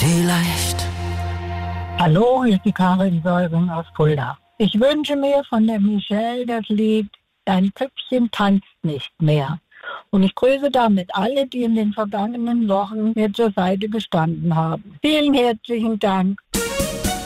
vielleicht. Hallo, hier ist die Karin Säuring aus Fulda. Ich wünsche mir von der Michelle das Lied Dein Püppchen tanzt nicht mehr. Und ich grüße damit alle, die in den vergangenen Wochen mir zur Seite gestanden haben. Vielen herzlichen Dank.